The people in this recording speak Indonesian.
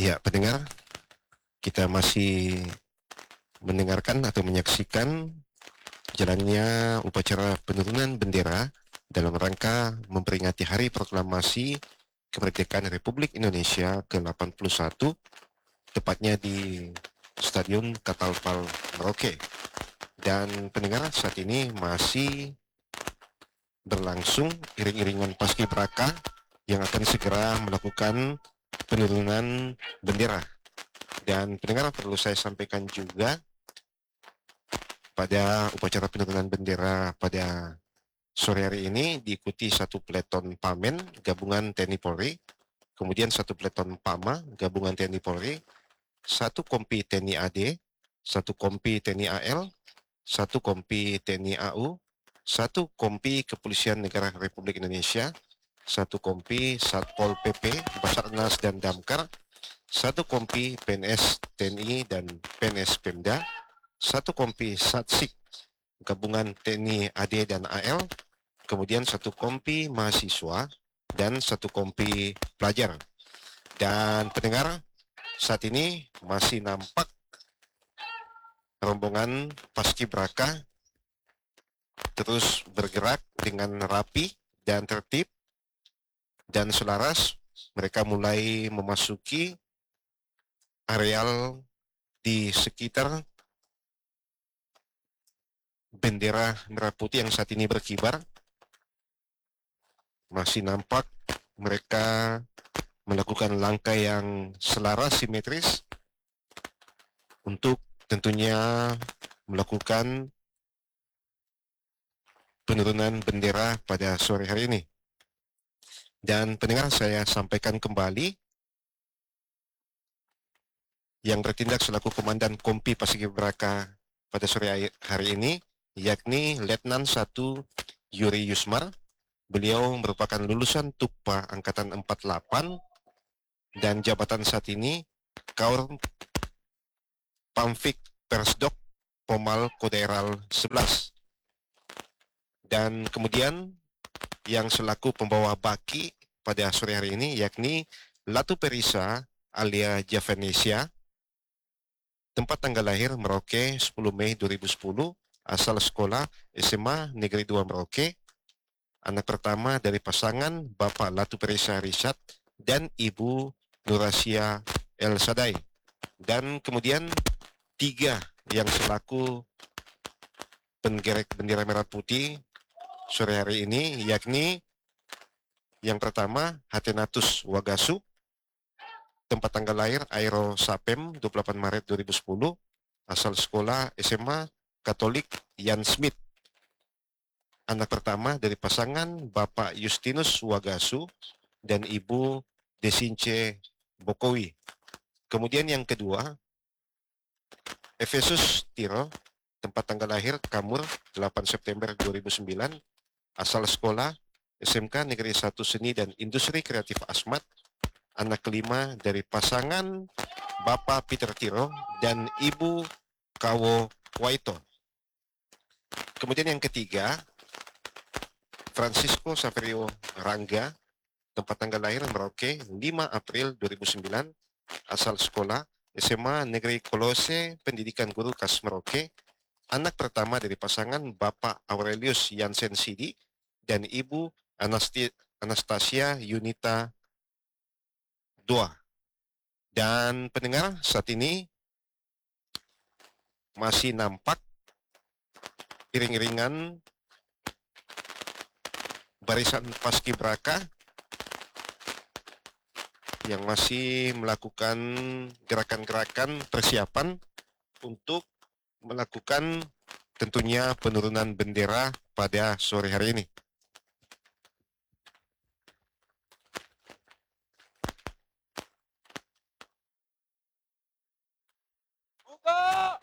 Ya, pendengar, kita masih mendengarkan atau menyaksikan jalannya upacara penurunan bendera dalam rangka memperingati Hari Proklamasi Kemerdekaan Republik Indonesia ke-81, tepatnya di Stadion Catalpal Merauke. Dan pendengar, saat ini masih berlangsung iring-iringan paskibraka yang akan segera melakukan penurunan bendera. Dan pendengar, perlu saya sampaikan juga pada upacara penurunan bendera pada sore hari ini diikuti satu peleton Pamen gabungan TNI Polri, kemudian satu peleton Pama gabungan TNI Polri, satu kompi TNI AD, satu kompi TNI AL, satu kompi TNI AU, satu kompi Kepolisian Negara Republik Indonesia, satu kompi Satpol PP, Basarnas dan Damkar, satu kompi PNS TNI dan PNS Pemda, satu kompi Satsik gabungan TNI AD dan AL, kemudian satu kompi mahasiswa dan satu kompi pelajar. Dan pendengar, saat ini masih nampak rombongan paskibraka terus bergerak dengan rapi dan tertib dan selaras. Mereka mulai memasuki areal di sekitar bendera merah putih yang saat ini berkibar. Masih nampak mereka melakukan langkah yang selaras, simetris, untuk tentunya melakukan penurunan bendera pada sore hari ini. Dan pendengar, saya sampaikan kembali, yang bertindak selaku Komandan Kompi Paskibraka pada sore hari ini, yakni Letnan 1 Yuri Yusmar. Beliau merupakan lulusan TUPA Angkatan 48 dan jabatan saat ini Kaur Pamfik Persdok Pomal Koderal 11. Dan kemudian yang selaku pembawa baki pada sore hari ini yakni Latu Perisa alia Javanesia, tempat tanggal lahir Merauke 10 Mei 2010, asal sekolah SMA Negeri 2 Merauke, anak pertama dari pasangan Bapak Latu Perisa Risat dan Ibu Nurasia El Sadai. Dan kemudian tiga yang selaku penggerek bendera merah putih sore hari ini, yakni yang pertama Hatenatus Wagasu, tempat tanggal lahir Aero Sapem 28 Maret 2010, asal sekolah SMA Katolik Jan Smith, anak pertama dari pasangan Bapak Justinus Wagasu dan Ibu Desince Bokowi. Kemudian yang kedua, Efesus Tiro, tempat tanggal lahir Kamur 8 September 2009, asal sekolah SMK Negeri 1 Seni dan Industri Kreatif Asmat, anak kelima dari pasangan Bapak Peter Tiro dan Ibu Kawo Waito. Kemudian yang ketiga, Francisco Saverio Rangga, tempat tanggal lahir Merauke 5 April 2009, asal sekolah SMA Negeri Kolose Pendidikan Guru Kas Merauke, anak pertama dari pasangan Bapak Aurelius Yansen Sidi dan Ibu Anastasia Yunita Doa. Dan pendengar, saat ini masih nampak iring-iringan barisan paskibraka yang masih melakukan gerakan-gerakan persiapan untuk melakukan tentunya penurunan bendera pada sore hari ini. Buka!